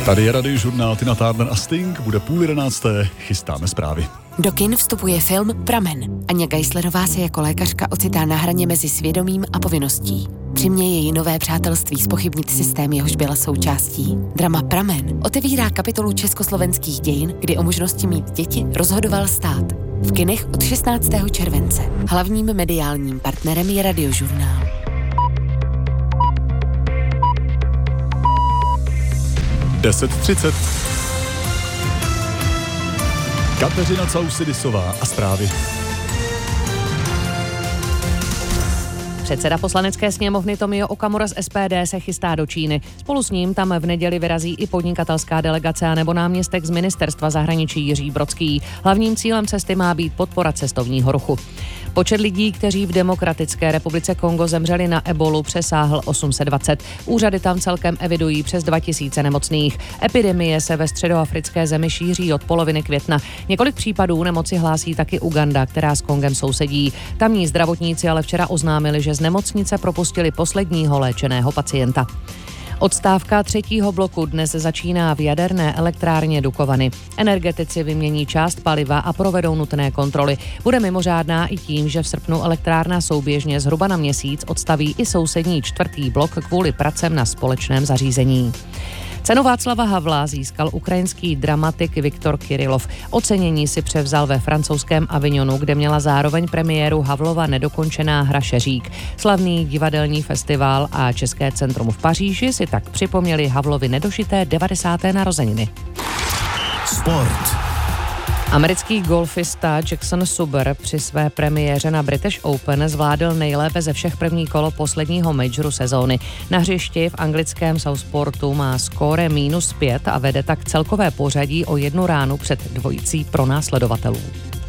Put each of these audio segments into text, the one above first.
Tady je Radiožurnál, Tina Turner a Sting, bude 10:30, chystáme zprávy. Do kin vstupuje film Pramen. Aňa Geislerová se jako lékařka ocitá na hraně mezi svědomím a povinností. Přiměje její nové přátelství zpochybnit systém, jehož byla součástí. Drama Pramen otevírá kapitolu československých dějin, kdy o možnosti mít děti rozhodoval stát. V kinech od 16. července. Hlavním mediálním partnerem je Radiožurnál. (10:30) Kateřina Causidisová a zprávy. Předseda Poslanecké sněmovny Tomio Okamura z SPD se chystá do Číny. Spolu s ním tam v neděli vyrazí i podnikatelská delegace nebo náměstek z ministerstva zahraničí Jiří Brodský. Hlavním cílem cesty má být podpora cestovního ruchu. Počet lidí, kteří v Demokratické republice Kongo zemřeli na ebolu, přesáhl 820. Úřady tam celkem evidují přes 2000 nemocných. Epidemie se ve středoafrické zemi šíří od poloviny května. Několik případů nemoci hlásí taky Uganda, která s Kongem sousedí. Tamní zdravotníci ale včera oznámili, že z nemocnice propustili posledního léčeného pacienta. Odstávka 3. bloku dnes začíná v jaderné elektrárně Dukovany. Energetici vymění část paliva a provedou nutné kontroly. Bude mimořádná i tím, že v srpnu elektrárna souběžně zhruba na měsíc odstaví i sousední 4. blok kvůli pracem na společném zařízení. Cenu Václava Havla získal ukrajinský dramatik Viktor Kirilov. Ocenění si převzal ve francouzském Avignonu, kde měla zároveň premiéru Havlova nedokončená hra Šeřík. Slavný divadelní festival a České centrum v Paříži si tak připomněli Havlovi nedožité 90. narozeniny. Sport. Americký golfista Jackson Suber při své premiéře na British Open zvládl nejlépe ze všech první kolo posledního majoru sezóny. Na hřišti v anglickém Southportu má skóre -5 a vede tak celkové pořadí o 1 ránu před dvojicí pronásledovatelů.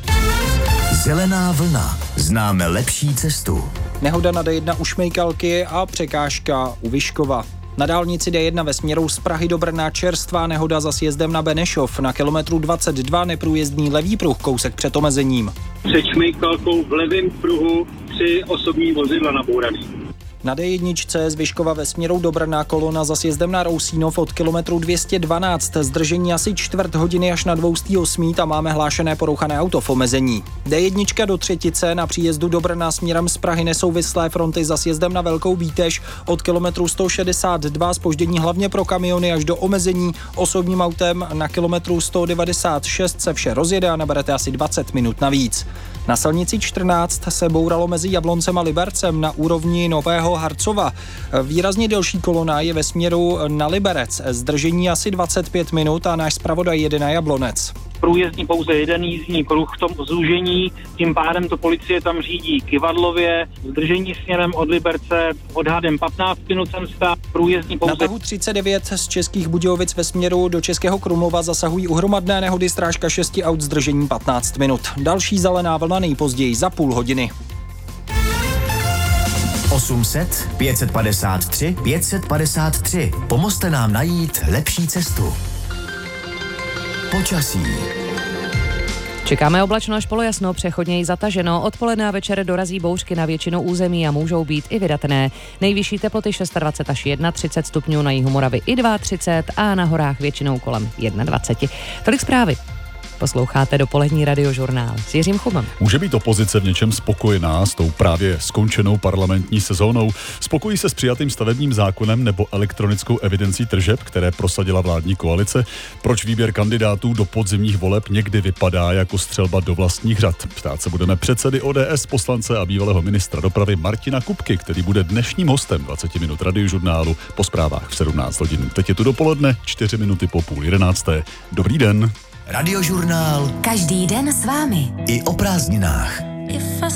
Zelená vlna. Známe lepší cestu. Nehoda na D1 u Šmejkalky a překážka u Vyškova. Na dálnici D1 ve směru z Prahy do Brna čerstvá nehoda za sjezdem na Benešov. Na kilometru 22 neprůjezdný levý pruh kousek před omezením. Před Šmejkalkou v levém pruhu 3 osobní vozidla nabouraný. Na D1 z Vyškova ve směru do Brna kolona za sjezdem na Rousínov od kilometru 212. Zdržení asi 1/4 hodiny až na 208. Tam máme hlášené porouchané auto v omezení. D1 do Třetice na příjezdu do Brna směrem z Prahy nesouvislé fronty za sjezdem na Velkou Bítež od kilometru 162. Zpoždění hlavně pro kamiony až do omezení. Osobním autem na kilometru 196 se vše rozjede a naberete asi 20 minut navíc. Na silnici 14 se bouralo mezi Jabloncem a Libercem na úrovni Nového Harcova. Výrazně delší kolona je ve směru na Liberec. Zdržení asi 25 minut a náš zpravodaj jede na Jablonec. Průjezdní pouze jeden jízdní pruh v tom zúžení, tím pádem to policie tam řídí kyvadlově, zdržení směrem od Liberce odhadem 15 minut sem stát, průjezdní pouze... Na tahu 39 z Českých Budějovic ve směru do Českého Krumlova zasahují u hromadné nehody strážka 6 aut, zdržení 15 minut. Další zelená vlna nejpozději za půl hodiny. 800 553 553. Pomozte nám najít lepší cestu. Počasí. Čekáme oblačno až polojasno, přechodně i zataženo. Odpoledne a večer dorazí bouřky na většinu území a můžou být i vydatné. Nejvyšší teploty 26 až 31 stupňů, na jihu Moravy i 32 a na horách většinou kolem 21. Tolik zprávy. Posloucháte dopolední Radiožurnál s Jiřím Chumem. Může být opozice v něčem spokojená s tou právě skončenou parlamentní sezónou? Spokojí se s přijatým stavebním zákonem nebo elektronickou evidencí tržeb, které prosadila vládní koalice? Proč výběr kandidátů do podzimních voleb někdy vypadá jako střelba do vlastních řad? Ptát se budeme předsedy ODS, poslance a bývalého ministra dopravy Martina Kupky, který bude dnešním hostem 20 minut Radiožurnálu po zprávách v 17 hodin. Teď je tu dopoledne, 4 minuty po 10:30. Dobrý den. Radiožurnál. Každý den s vámi. I o prázdninách.